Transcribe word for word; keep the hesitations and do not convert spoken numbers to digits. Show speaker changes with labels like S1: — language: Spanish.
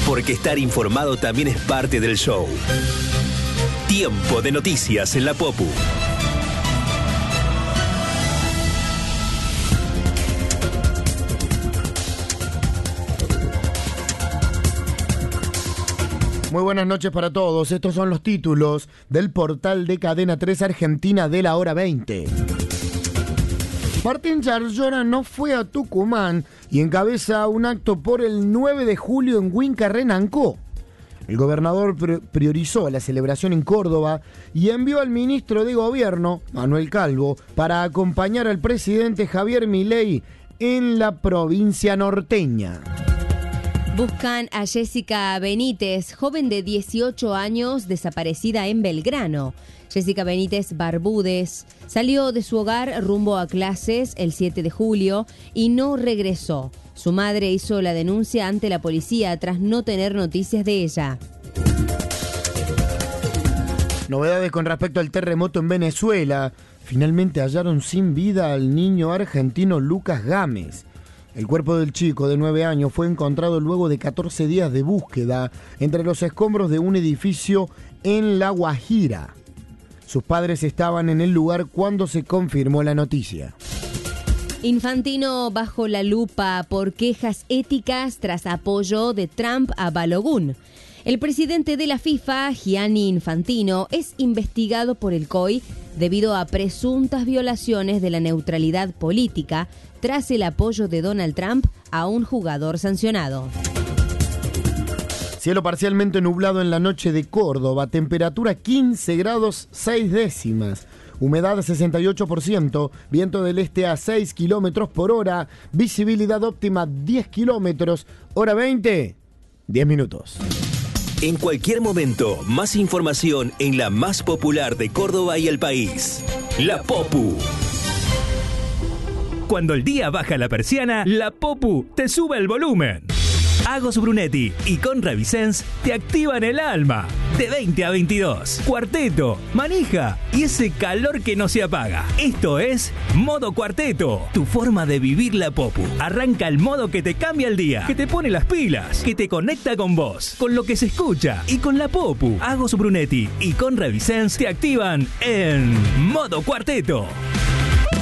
S1: Porque estar informado también es parte del show. Tiempo de noticias en la Popu.
S2: Muy buenas noches para todos. Estos son los títulos del portal de Cadena tres Argentina de la hora veinte. Martín Yarlora no fue a Tucumán y encabeza un acto por el nueve de julio en Huinca Renancó. El gobernador priorizó la celebración en Córdoba y envió al ministro de Gobierno, Manuel Calvo, para acompañar al presidente Javier Milei en la provincia norteña.
S3: Buscan a Jessica Benítez, joven de dieciocho años, desaparecida en Belgrano. Jessica Benítez Barbudes salió de su hogar rumbo a clases el siete de julio y no regresó. Su madre hizo la denuncia ante la policía tras no tener noticias de ella.
S2: Novedades con respecto al terremoto en Venezuela. Finalmente hallaron sin vida al niño argentino Lucas Gámez. El cuerpo del chico de nueve años fue encontrado luego de catorce días de búsqueda entre los escombros de un edificio en La Guajira. Sus padres estaban en el lugar cuando se confirmó la noticia.
S3: Infantino bajo la lupa por quejas éticas tras apoyo de Trump a Balogun. El presidente de la FIFA, Gianni Infantino, es investigado por el C O I debido a presuntas violaciones de la neutralidad política tras el apoyo de Donald Trump a un jugador sancionado.
S2: Cielo parcialmente nublado en la noche de Córdoba, temperatura quince grados seis décimas, humedad sesenta y ocho por ciento, viento del este a seis kilómetros por hora, visibilidad óptima diez kilómetros, hora veinte, diez minutos.
S1: En cualquier momento, más información en la más popular de Córdoba y el país. La Popu. Cuando el día baja la persiana, la Popu te sube el volumen. Agos Brunetti y Conra Vicens te activan el alma. De veinte a veintidós. Cuarteto, manija y ese calor que no se apaga. Esto es Modo Cuarteto, tu forma de vivir la Popu. Arranca el modo que te cambia el día, que te pone las pilas, que te conecta con vos, con lo que se escucha y con la Popu. Agos Brunetti y Conra Vicens te activan en Modo Cuarteto.